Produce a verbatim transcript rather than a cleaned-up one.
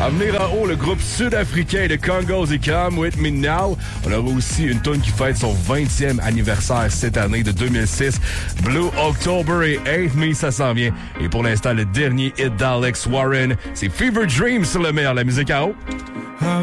À venir en haut, le groupe sud-africain de Congos et Come With Me Now. On aura aussi une tune qui fête son vingtième anniversaire cette année de deux mille six. Blue October et Hate Me, ça s'en vient. Et pour l'instant, le dernier hit d'Alex Warren, c'est Fever Dream sur le meilleur, la musique à haut.